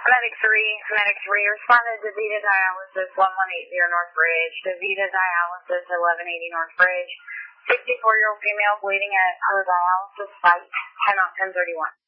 Medic 3, responded to Vita Dialysis 1180 North Bridge, to Vita Dialysis 1180 North Bridge, 64-year-old female bleeding at her dialysis site, 10 on 1031.